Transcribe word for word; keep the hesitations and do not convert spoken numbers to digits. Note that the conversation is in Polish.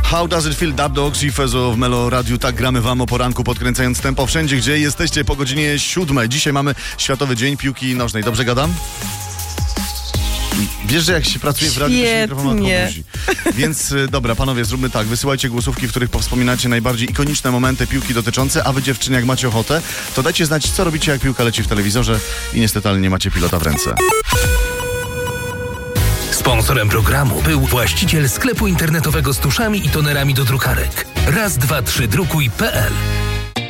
How does it feel? Dub Dogs i Fezo w Melo Radiu. Tak gramy wam o poranku, podkręcając tempo wszędzie, gdzie jesteście po godzinie siódmej. Dzisiaj mamy Światowy Dzień Piłki Nożnej. Dobrze gadam? Wiesz, że jak się pracuje w radiu, to się mikrofon buzi. Więc dobra, panowie, zróbmy tak. Wysyłajcie głosówki, w których powspominacie najbardziej ikoniczne momenty piłki dotyczące, a wy, dziewczyny, jak macie ochotę, to dajcie znać, co robicie, jak piłka leci w telewizorze i niestety, ale nie macie pilota w ręce. Sponsorem programu był właściciel sklepu internetowego z tuszami i tonerami do drukarek. raz dwa trzy drukuj kropka pe el.